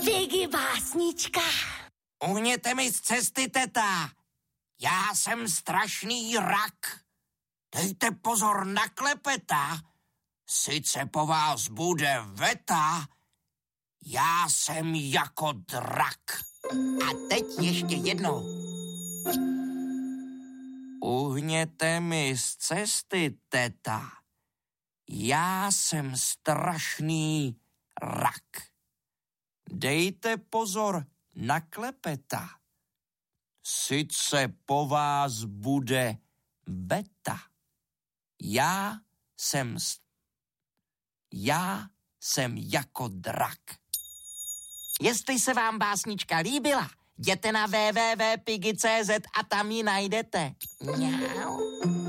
Piggy básnička. Uhněte mi z cesty, teta. Já jsem strašný rak. Dejte pozor na klepeta. Sice po vás bude veta, já jsem jako drak. A teď ještě jednou. Uhněte mi z cesty, teta. Já jsem strašný rak. Dejte pozor na klepeta. Sice po vás bude beta. Já jsem jako drak. Jestli se vám básnička líbila, jděte na www.piggy.cz a tam ji najdete. Mňau.